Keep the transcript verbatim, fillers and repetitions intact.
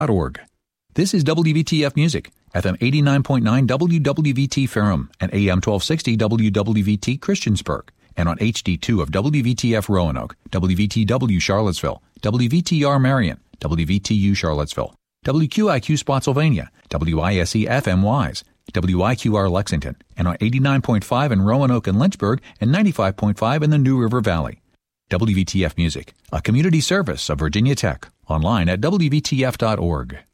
org. This is W V T F Music, F M eighty-nine point nine W W V T Ferrum and A M twelve sixty W W V T Christiansburg, and on H D two of W V T F Roanoke, W V T W Charlottesville, W V T R Marion, W V T U Charlottesville, W Q I Q Spotsylvania, W I S E F M Wise, W I Q R Lexington, and on eighty-nine point five in Roanoke and Lynchburg, and ninety-five point five in the New River Valley. W V T F Music, a community service of Virginia Tech, online at W V T F dot org.